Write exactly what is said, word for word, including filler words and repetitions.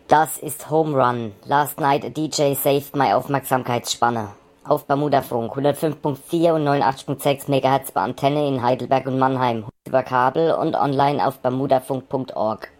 Das ist Home Run. Last night a D J saved my Aufmerksamkeitsspanne. Auf Bermudafunk hundertfünf Komma vier und neunundachtzig Komma sechs Megahertz bei Antenne in Heidelberg und Mannheim. Über Kabel und online auf bermudafunk punkt org.